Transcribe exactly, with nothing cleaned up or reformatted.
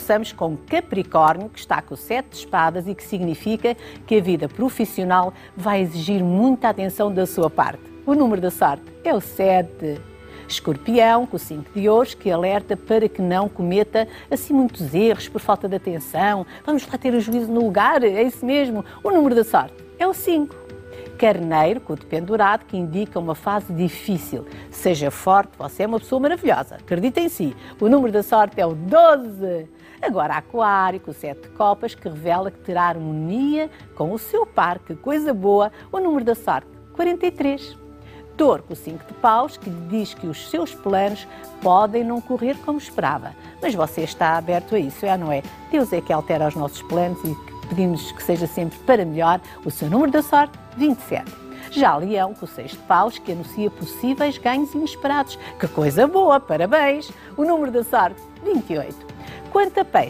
começamos com Capricórnio, que está com o sete de espadas e que significa que a vida profissional vai exigir muita atenção da sua parte. O número da sorte é o sete. Escorpião, com o cinco de ouros, que alerta para que não cometa assim muitos erros por falta de atenção. Vamos lá ter o juízo no lugar, é isso mesmo. O número da sorte é o cinco. Carneiro, com o dependurado, que indica uma fase difícil. Seja forte, você é uma pessoa maravilhosa. Acredita em si. O número da sorte é o doze. Agora, Aquário, com o sete de copas, que revela que terá harmonia com o seu par. Que coisa boa. O número da sorte, quarenta e três. Touro, com o cinco de paus, que lhe diz que os seus planos podem não correr como esperava. Mas você está aberto a isso, é ou não é? Deus é que altera os nossos planos e pedimos que seja sempre para melhor. O seu número da sorte, vinte e sete. Já Leão, com o seis de paus, que anuncia possíveis ganhos inesperados. Que coisa boa, parabéns! O número da sorte, vinte e oito. Quanto a Peixe,